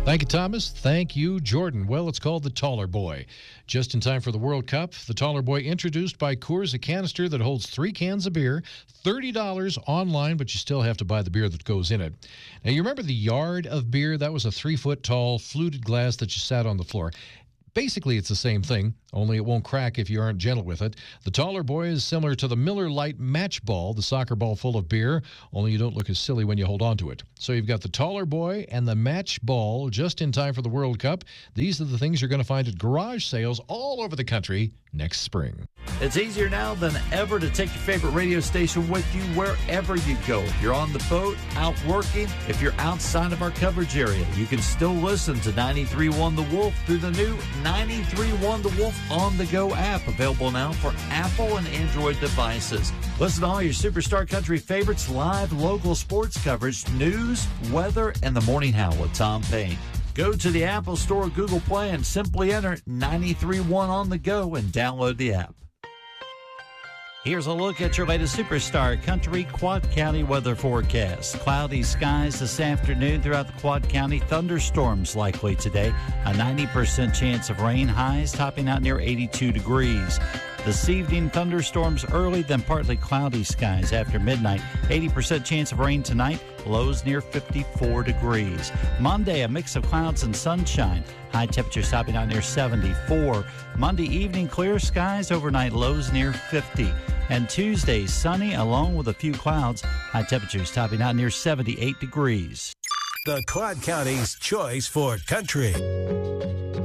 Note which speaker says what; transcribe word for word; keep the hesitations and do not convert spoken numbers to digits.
Speaker 1: Thank you, Thomas. Thank you, Jordan. Well, it's called the Taller Boy. Just in time for the World Cup, the Taller Boy, introduced by Coors, a canister that holds three cans of beer, thirty dollars online, but you still have to buy the beer that goes in it. Now, you remember the Yard of beer? That was a three-foot-tall fluted glass that you sat on the floor. Basically, it's the same thing, only it won't crack if you aren't gentle with it. The Taller Boy is similar to the Miller Lite Match Ball, the soccer ball full of beer, only you don't look as silly when you hold on to it. So you've got the Taller Boy and the Match Ball just in time for the World Cup. These are the things you're going to find at garage sales all over the country next spring.
Speaker 2: It's easier now than ever to take your favorite radio station with you wherever you go. If you're on the boat, out working, if you're outside of our coverage area, you can still listen to ninety-three point one The Wolf through the new ninety-three point one The Wolf On The Go app, available now for Apple and Android devices. Listen to all your Superstar Country favorites, live local sports coverage, news, weather, and the Morning Howl with Tom Payne. Go to the Apple Store or Google Play and simply enter ninety-three point one On The Go and download the app. Here's a look at your latest Superstar Country Quad County weather forecast. Cloudy skies this afternoon throughout the Quad County. Thunderstorms likely today. A ninety percent chance of rain. Highs topping out near eighty-two degrees. This evening, thunderstorms early, then partly cloudy skies after midnight. eighty percent chance of rain tonight. Lows near fifty-four degrees. Monday, a mix of clouds and sunshine. High temperatures topping out near seventy-four. Monday evening, clear skies. Overnight, lows near fifty. And Tuesday, sunny along with a few clouds. High temperatures topping out near seventy-eight degrees.
Speaker 3: The Quad County's choice for country.